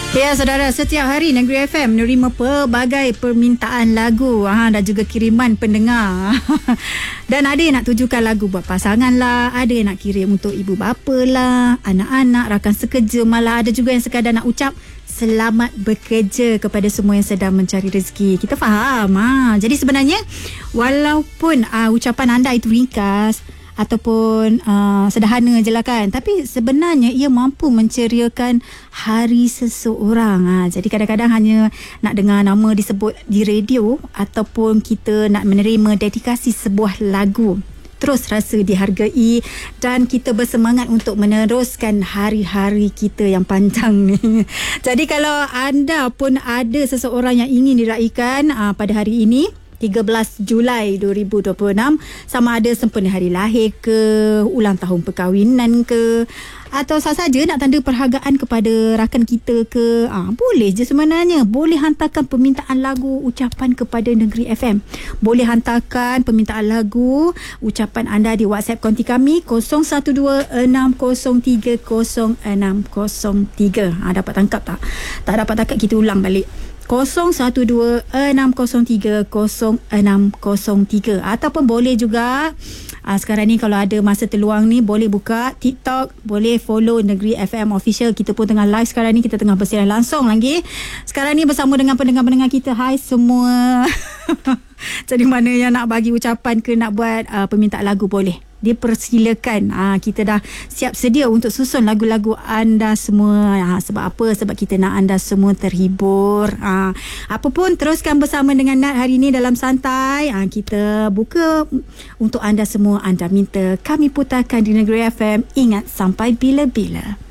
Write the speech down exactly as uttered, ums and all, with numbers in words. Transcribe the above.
Ya saudara, setiap hari Negeri F M menerima pelbagai permintaan lagu ha, dan juga kiriman pendengar. Dan ada yang nak tujukan lagu buat pasangan lah, ada yang nak kirim untuk ibu bapa lah, anak-anak, rakan sekerja, malah ada juga yang sekadar nak ucap selamat bekerja kepada semua yang sedang mencari rezeki. Kita faham ha. Jadi sebenarnya walaupun uh, ucapan anda itu ringkas ataupun uh, sederhana je lah kan, tapi sebenarnya ia mampu menceriakan hari seseorang. Ha, jadi kadang-kadang hanya nak dengar nama disebut di radio ataupun kita nak menerima dedikasi sebuah lagu, terus rasa dihargai dan kita bersemangat untuk meneruskan hari-hari kita yang panjang ni. Jadi kalau anda pun ada seseorang yang ingin diraikan uh, pada hari ini tiga belas Julai dua ribu dua puluh enam, sama ada sempena hari lahir ke, ulang tahun perkahwinan ke, atau sahaja nak tanda perhargaan kepada rakan kita ke, ah, boleh je sebenarnya. Boleh hantarkan permintaan lagu ucapan kepada Negeri F M. Boleh hantarkan permintaan lagu ucapan anda di WhatsApp konti kami kosong satu dua enam kosong tiga kosong enam kosong tiga. Ah, dapat tangkap tak? Tak dapat tangkap, kita ulang balik. kosong satu dua enam kosong tiga kosong enam kosong tiga. Ataupun boleh juga aa, sekarang ni kalau ada masa terluang ni, boleh buka TikTok, boleh follow Negeri F M Official. Kita pun tengah live sekarang ni, kita tengah bersiaran langsung lagi sekarang ni bersama dengan pendengar-pendengar kita. Hai semua. Jadi mana yang nak bagi ucapan ke nak buat uh, permintaan lagu, boleh dipersilakan. Ha, kita dah siap sedia untuk susun lagu-lagu anda semua. Ha, sebab apa? Sebab kita nak anda semua terhibur. Ha, apa pun teruskan bersama dengan Nat hari ini dalam santai. Ha, kita buka untuk anda semua. Anda minta, kami putarkan di Negeri F M. Ingat sampai bila-bila.